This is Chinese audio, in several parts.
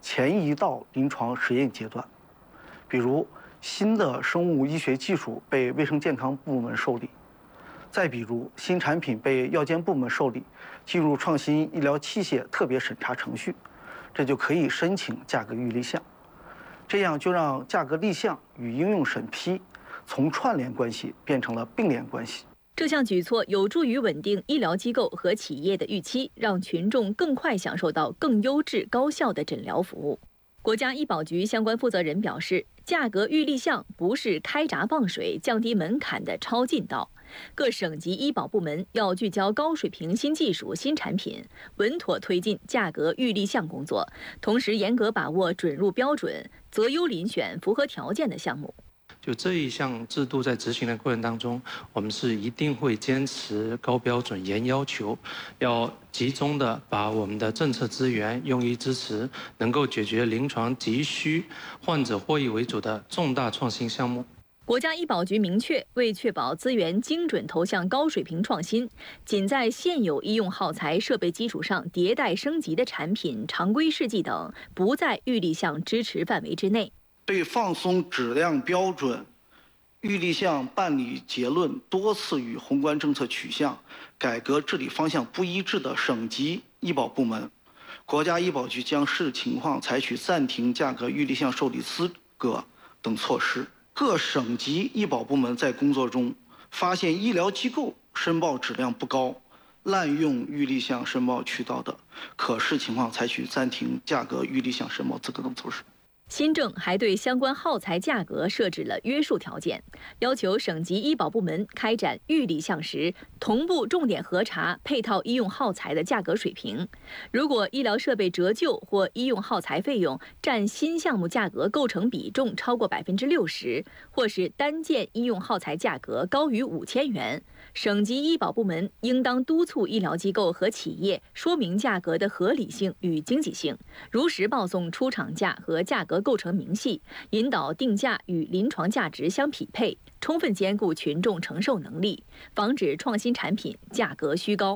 前移到临床实验阶段。比如，新的生物医学技术被卫生健康部门受理；再比如，新产品被药监部门受理，进入创新医疗器械特别审查程序，这就可以申请价格预立项。这样就让价格立项与应用审批从串联关系变成了并联关系。 这项举措有助于稳定医疗机构和企业的预期，让群众更快享受到更优质、高效的诊疗服务。国家医保局相关负责人表示，价格预立项不是开闸放水、降低门槛的超近道。各省级医保部门要聚焦高水平新技术、新产品，稳妥推进价格预立项工作，同时严格把握准入标准，择优遴选符合条件的项目。 就这一项制度在执行的过程当中，我们是一定会坚持高标准、严要求，要集中的把我们的政策资源用于支持能够解决临床急需、患者获益为主的重大创新项目。 国家医保局明确，为确保资源精准投向高水平创新，仅在现有医用耗材设备基础上迭代升级的产品、常规试剂等，不在预立项支持范围之内。 对放松质量标准、预立项办理结论多次与宏观政策取向、改革治理方向不一致的省级医保部门，国家医保局将视情况采取暂停价格预立项受理资格等措施。各省级医保部门在工作中发现医疗机构申报质量不高、滥用预立项申报渠道的，可视情况采取暂停价格预立项申报资格等措施。 新政还对相关耗材价格设置了约束条件，要求省级医保部门开展预立项时，同步重点核查配套医用耗材的价格水平。如果医疗设备折旧或医用耗材费用占新项目价格构成比重超过60%，或是单件医用耗材价格高于5000元，省级医保部门应当督促医疗机构和企业说明价格的合理性与经济性，如实报送出厂价和价格构成明细，引导定价与临床价值相匹配，充分兼顾群众承受能力，防止创新产品价格虚高。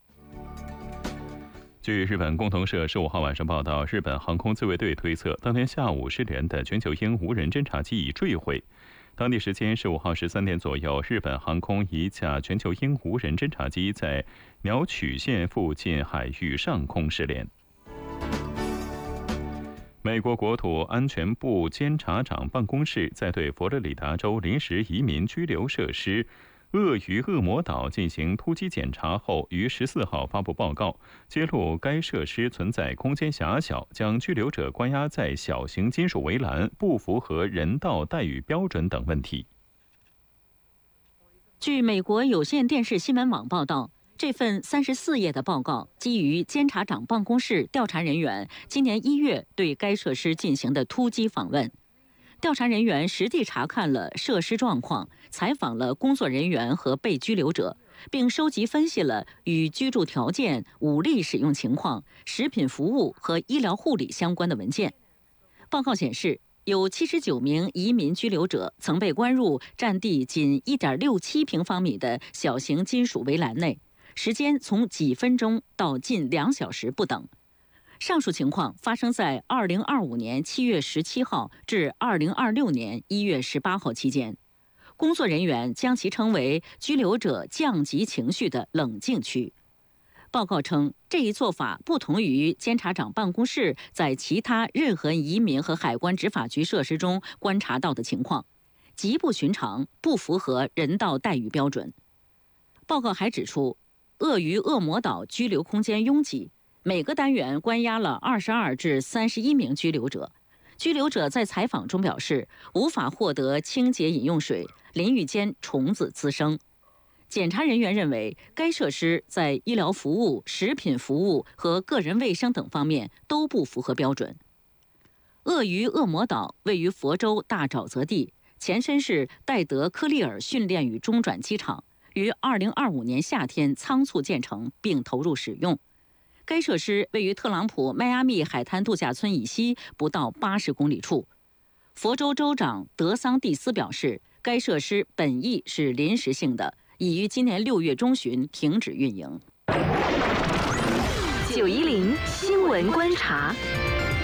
据日本共同社15号晚上报道，日本航空自卫队推测，当天下午失联的全球鹰无人侦察机已坠毁。当地时间15号13点左右，日本航空一架全球鹰无人侦察机在鸟取县附近海域上空失联。美国国土安全部监察长办公室在对佛罗里达州临时移民居留设施鳄鱼恶魔岛进行突击检查后，于14号发布报告，揭露该设施存在空间狭小、将居留者关押在小型金属围栏、不符合人道待遇标准等问题。 据美国有线电视新闻网报道，这份34页的报告基于监察长办公室调查人员今年1月对该设施进行的突击访问。调查人员实地查看了设施状况，采访了工作人员和被拘留者，并收集分析了与居住条件、武力使用情况、食品服务和医疗护理相关的文件。报告显示，有79名移民居留者曾被关入占地仅1.67平方米的小型金属围栏内，时间从几分钟到近2小时不等。上述情况发生在2025年7月17号至2026年1月18号期间。工作人员将其称为居留者降级情绪的冷静区。报告称，这一做法不同于监察长办公室在其他任何移民和海关执法局设施中观察到的情况，极不寻常，不符合人道待遇标准。报告还指出，鳄鱼恶魔岛居留空间拥挤，每个单元关押了22至31名居留者。居留者在采访中表示，无法获得清洁饮用水，淋浴间虫子滋生。检查人员认为，该设施在医疗服务、食品服务和个人卫生等方面都不符合标准。鳄鱼恶魔岛位于佛州大沼泽地，前身是戴德科利尔训练与中转机场，于2025年夏天仓促建成并投入使用。该设施位于特朗普迈阿密海滩度假村以西不到80公里处。佛州州长德桑蒂斯表示，该设施本意是临时性的，已于今年6月中旬停止运营。 910新闻观察。